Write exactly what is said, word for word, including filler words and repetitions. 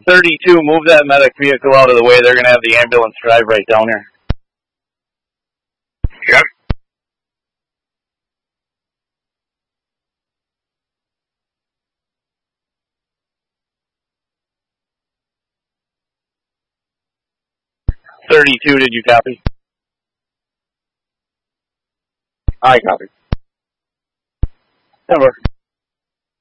thirty-two, move that medic vehicle out of the way. They're going to have the ambulance drive right down here. Yep. thirty-two, did you copy? I copy. Never.